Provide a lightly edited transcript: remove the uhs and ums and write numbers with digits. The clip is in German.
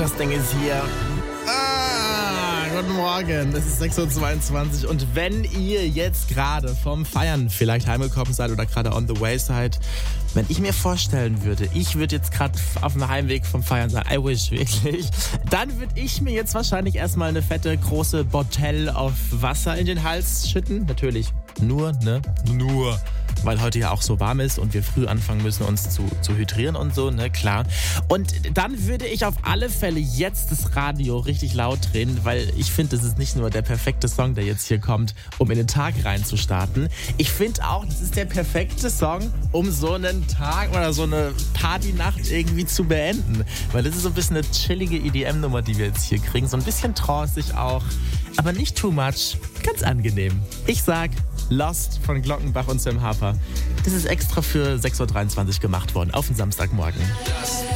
Das Ding ist hier. Guten Morgen, es ist 6.22 Uhr und wenn ihr jetzt gerade vom Feiern vielleicht heimgekommen seid oder gerade on the way seid, wenn ich mir vorstellen würde, ich würde jetzt gerade auf dem Heimweg vom Feiern sein, I wish wirklich, dann würde ich mir jetzt wahrscheinlich erstmal eine fette, große Botelle auf Wasser in den Hals schütten. Natürlich nur, weil heute ja auch so warm ist und wir früh anfangen müssen, uns zu hydrieren und so, klar. Und dann würde ich auf alle Fälle jetzt das Radio richtig laut drehen, weil ich finde, das ist nicht nur der perfekte Song, der jetzt hier kommt, um in den Tag reinzustarten. Ich finde auch, das ist der perfekte Song, um so einen Tag oder so eine Partynacht irgendwie zu beenden. Weil das ist so ein bisschen eine chillige EDM-Nummer, die wir jetzt hier kriegen. So ein bisschen tranceig auch, aber nicht too much. Ganz angenehm. Ich sag Lost von Glockenbach und Sam Harper. Das ist extra für 6.23 Uhr gemacht worden, auf den Samstagmorgen.